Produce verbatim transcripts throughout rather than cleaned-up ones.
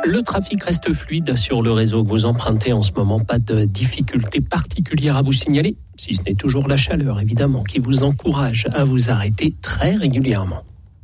Le trafic reste fluide sur le réseau que vous empruntez en ce moment. Pas de difficultés particulières à vous signaler, si ce n'est toujours la chaleur, évidemment, qui vous encourage à vous arrêter très régulièrement.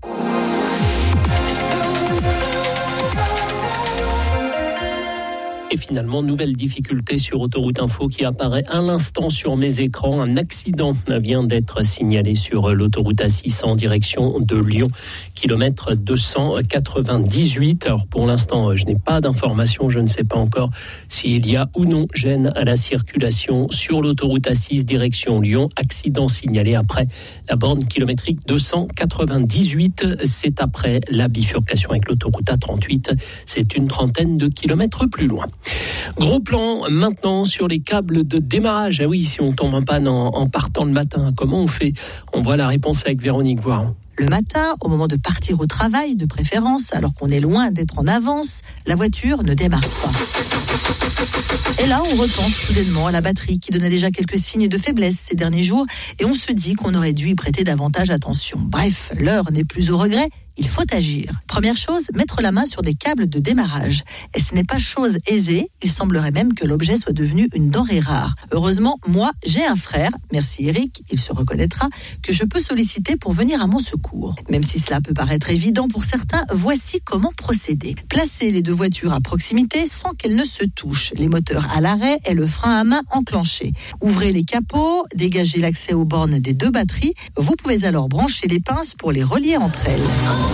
Et finalement, nouvelle difficulté sur Autoroute Info qui apparaît à l'instant sur mes écrans. Un accident vient d'être signalé sur l'autoroute A six en direction de Lyon, kilomètre deux cent quatre-vingt-dix-huit. Alors pour l'instant, je n'ai pas d'informations, je ne sais pas encore s'il y a ou non gêne à la circulation sur l'autoroute A six direction Lyon. Accident signalé après la borne kilométrique deux cent quatre-vingt-dix-huit. C'est après la bifurcation avec l'autoroute A trente-huit. C'est une trentaine de kilomètres plus loin. Gros plan maintenant sur les câbles de démarrage. Ah oui, si on tombe en panne en, en partant le matin, comment on fait ? On voit la réponse avec Véronique Voiron. Le matin, au moment de partir au travail, de préférence, alors qu'on est loin d'être en avance, la voiture ne démarre pas. Et là, on repense soudainement à la batterie qui donnait déjà quelques signes de faiblesse ces derniers jours et on se dit qu'on aurait dû y prêter davantage attention. Bref, l'heure n'est plus au regret. Il faut agir. Première chose, mettre la main sur des câbles de démarrage. Et ce n'est pas chose aisée, il semblerait même que l'objet soit devenu une denrée rare. Heureusement, moi, j'ai un frère, merci Eric, il se reconnaîtra, que je peux solliciter pour venir à mon secours. Même si cela peut paraître évident pour certains, voici comment procéder. Placez les deux voitures à proximité sans qu'elles ne se touchent. Les moteurs à l'arrêt et le frein à main enclenché. Ouvrez les capots, dégagez l'accès aux bornes des deux batteries. Vous pouvez alors brancher les pinces pour les relier entre elles.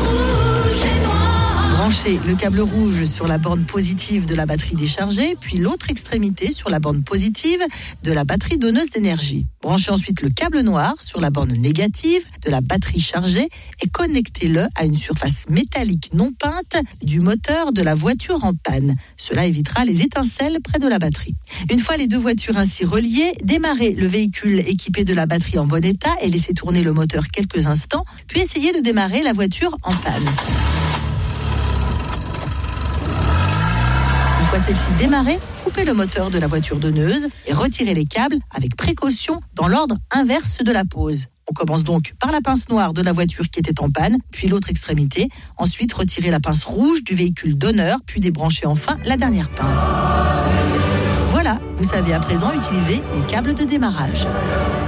Branchez le câble rouge sur la borne positive de la batterie déchargée, puis l'autre extrémité sur la borne positive de la batterie donneuse d'énergie. Branchez ensuite le câble noir sur la borne négative de la batterie chargée et connectez-le à une surface métallique non peinte du moteur de la voiture en panne. Cela évitera les étincelles près de la batterie. Une fois les deux voitures ainsi reliées, démarrez le véhicule équipé de la batterie en bon état et laissez tourner le moteur quelques instants, puis essayez de démarrer la voiture en panne. Une fois celle-ci démarrée, coupez le moteur de la voiture donneuse et retirez les câbles avec précaution dans l'ordre inverse de la pose. On commence donc par la pince noire de la voiture qui était en panne, puis l'autre extrémité. Ensuite, retirez la pince rouge du véhicule donneur, puis débranchez enfin la dernière pince. Voilà, vous savez à présent utiliser les câbles de démarrage.